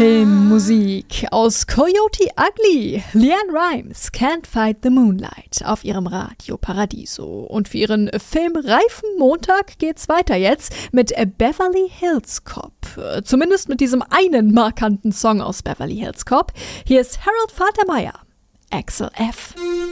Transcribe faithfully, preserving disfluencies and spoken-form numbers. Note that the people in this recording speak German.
Filmmusik aus Coyote Ugly. LeAnn Rimes, Can't Fight the Moonlight auf ihrem Radio Paradiso. Und für ihren filmreifen Montag geht's weiter jetzt mit Beverly Hills Cop. Zumindest mit diesem einen markanten Song aus Beverly Hills Cop. Hier ist Harold Faltermeyer, Axel F.